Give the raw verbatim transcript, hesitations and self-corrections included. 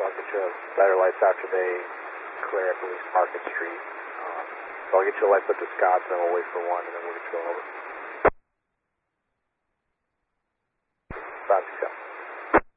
I'll get you a better lights out today, clear up at least Market Street. Um, so I'll get you a light put to Scott's, and then we'll wait for one, and then we'll get you going over. five six seven.